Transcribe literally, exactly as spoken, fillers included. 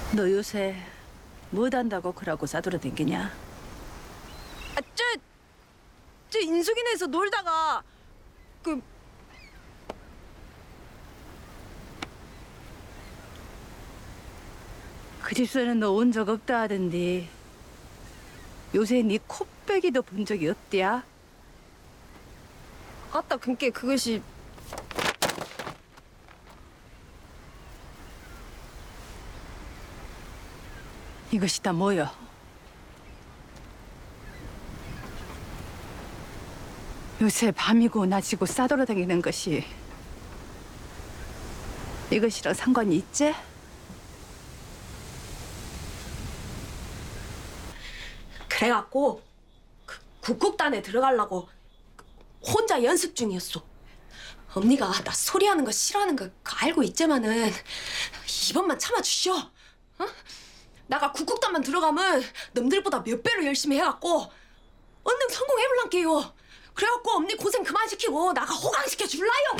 너 요새 뭐 한다고 그러고 싸돌아댕기냐? 아, 저, 저 인숙이네에서 놀다가 그 그 집사는 너 온 적 없다 하던데 요새 네 코빼기도 본 적이 없디야? 아따 그게 그것이 이것이 다 뭐여? 요새 밤이고 낮이고 싸돌아다니는 것이 이것이랑 상관이 있지? 그래갖고 그 국국단에 들어가려고 혼자 연습 중이었어. 언니가 나 소리하는 거 싫어하는 거 알고 있지만은 이번만 참아주시오. 어? 나가 국국단만 들어가면 남들보다 몇 배로 열심히 해갖고 언능 성공해볼란게요. 그래갖고 언니 고생 그만 시키고 나가 호강시켜 줄라요.